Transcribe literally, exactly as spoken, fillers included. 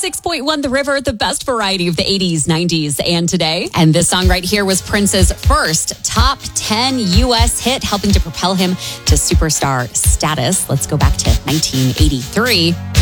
six point one The River, the best variety of the eighties, nineties, and today. And this song right here was Prince's first top ten U S hit, helping to propel him to superstar status. Let's go back to nineteen eighty-three.